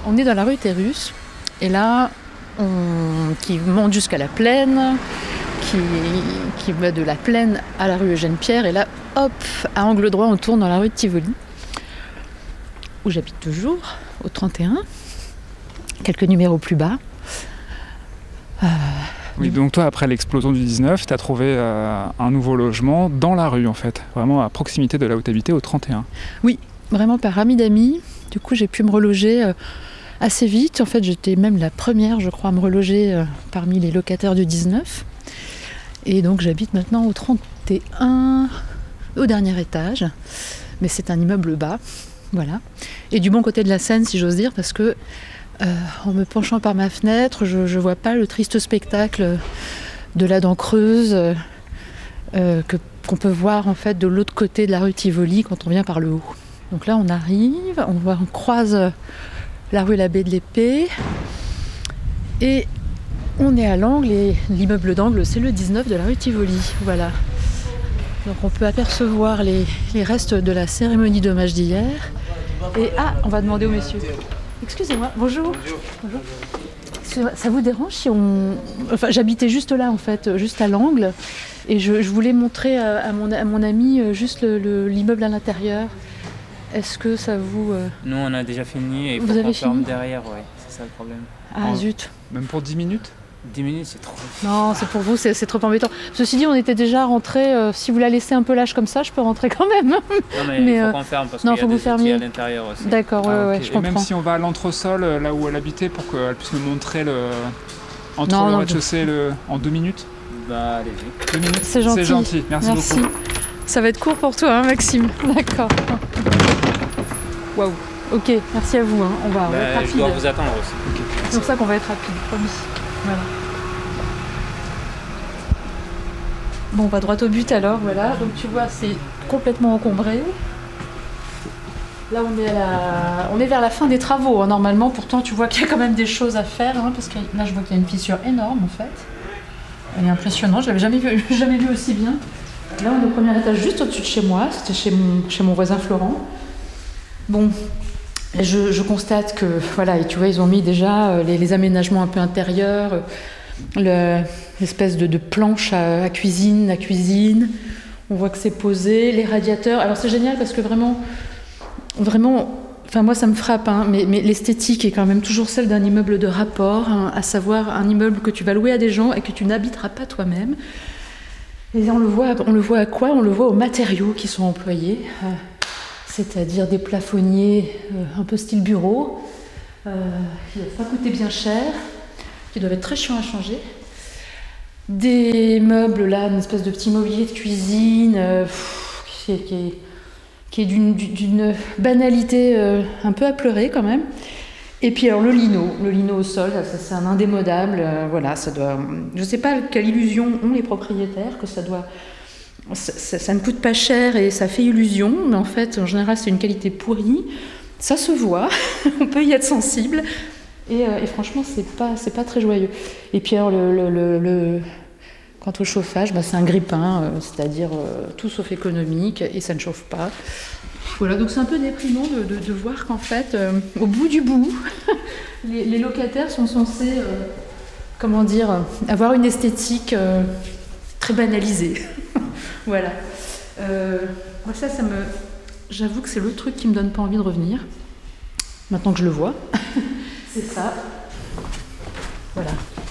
On est dans la rue Terrus, et là, qui monte jusqu'à la plaine, qui va de la plaine à la rue Eugène-Pierre, et là, hop, à angle droit, on tourne dans la rue de Tivoli, où j'habite toujours, au 31, quelques numéros plus bas. Oui, donc toi, après l'explosion du 19, tu as trouvé un nouveau logement dans la rue, en fait, vraiment à proximité de là où tu habitais, au 31. Oui, vraiment par ami d'amis. Du coup, j'ai pu me reloger assez vite. En fait, j'étais même la première, je crois, à me reloger parmi les locataires du 19. Et donc, j'habite maintenant au 31, au dernier étage. Mais c'est un immeuble bas, voilà. Et du bon côté de la Seine, si j'ose dire, parce que en me penchant par ma fenêtre, je vois pas le triste spectacle de la dent creuse qu'on peut voir en fait de l'autre côté de la rue Tivoli quand on vient par le haut. Donc là, on arrive, on croise la rue L'Abbé de l'Épée et on est à l'angle, et l'immeuble d'angle, c'est le 19 de la rue Tivoli. Voilà. Donc on peut apercevoir les restes de la cérémonie d'hommage d'hier. Et on va demander aux messieurs. Excusez-moi, bonjour. Bonjour. Excusez-moi, ça vous dérange si on... Enfin, j'habitais juste là, en fait, juste à l'angle. Et je voulais montrer à mon ami juste l'immeuble à l'intérieur. Est-ce que ça vous... Nous, on a déjà fini et vous faut avez qu'on ferme fini derrière, ouais, c'est ça le problème. Ah zut. Même pour 10 minutes 10 minutes, c'est trop. Non, c'est pour vous, c'est trop embêtant. Ceci dit, on était déjà rentrés. Si vous la laissez un peu lâche comme ça, je peux rentrer quand même. Non, mais il faut qu'on ferme parce qu'il y a des outils à l'intérieur aussi. D'accord, ouais, je comprends. Et même si on va à l'entresol, là où elle habitait, pour qu'elle puisse nous montrer entre le rez-de-chaussée en 2 minutes. Bah, allez-y. 2 minutes, c'est gentil. C'est gentil. Merci beaucoup. Ça va être court pour toi, hein, Maxime. D'accord. Waouh. Ok, merci à vous. Hein. On va être rapide. Je dois vous attendre aussi. Okay. C'est pour ça qu'on va être rapide, promis. Voilà. Bon, on va droit au but alors, voilà. Donc tu vois, c'est complètement encombré. Là, on est vers la fin des travaux, hein, normalement. Pourtant, tu vois qu'il y a quand même des choses à faire, hein, parce que là, je vois qu'il y a une fissure énorme, en fait. Elle est impressionnante, je l'avais jamais vu aussi bien. Là, on est au premier étage, juste au-dessus de chez moi. C'était chez mon voisin Florent. Bon, je constate que, voilà, et tu vois, ils ont mis déjà les aménagements un peu intérieurs, l'espèce de planche à cuisine. On voit que c'est posé, les radiateurs. Alors, c'est génial parce que vraiment, enfin, moi, ça me frappe, hein, mais l'esthétique est quand même toujours celle d'un immeuble de rapport, hein, à savoir un immeuble que tu vas louer à des gens et que tu n'habiteras pas toi-même. Et on le voit à quoi ? On le voit aux matériaux qui sont employés. C'est-à-dire des plafonniers un peu style bureau, qui ne doivent pas coûter bien cher, qui doivent être très chiants à changer. Des meubles, là, une espèce de petit mobilier de cuisine, qui est d'une banalité un peu à pleurer quand même. Et puis alors le lino au sol, ça, c'est un indémodable, voilà, ça doit... Je ne sais pas quelle illusion ont les propriétaires, que ça doit... Ça ne coûte pas cher et ça fait illusion, mais en fait, en général, c'est une qualité pourrie. Ça se voit, on peut y être sensible, et franchement, c'est pas très joyeux. Et puis alors, quant au chauffage, c'est un grille-pain, c'est-à-dire tout sauf économique, et ça ne chauffe pas. Voilà, donc c'est un peu déprimant de voir qu'en fait, au bout du bout, les locataires sont censés, avoir une esthétique très banalisée. Voilà. Moi, j'avoue que c'est le truc qui me donne pas envie de revenir. Maintenant que je le vois. C'est ça. Voilà.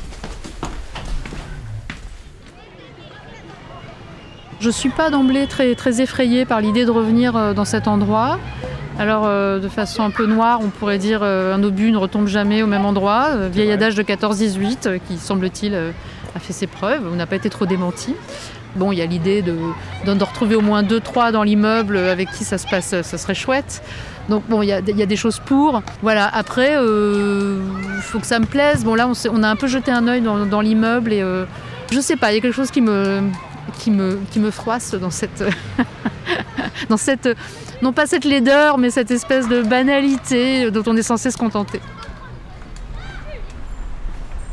Je suis pas d'emblée très, très effrayée par l'idée de revenir dans cet endroit. Alors, de façon un peu noire, on pourrait dire un obus ne retombe jamais au même endroit. Vieil adage de 14-18 qui, semble-t-il, a fait ses preuves ou n'a pas été trop démenti. Bon, il y a l'idée de retrouver au moins 2-3 dans l'immeuble avec qui ça se passe, ça serait chouette. Donc bon, il y a des choses pour. Voilà, après, il faut que ça me plaise. Bon, là, on a un peu jeté un œil dans l'immeuble et je sais pas, il y a quelque chose qui me froisse dans cette... non pas cette laideur, mais cette espèce de banalité dont on est censé se contenter.